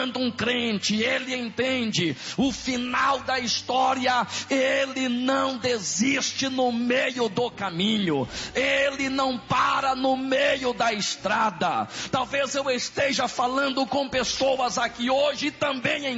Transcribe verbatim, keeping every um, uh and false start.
quando um crente, ele entende o final da história, ele não desiste no meio do caminho, ele não para no meio da estrada. Talvez eu esteja falando com pessoas aqui hoje também em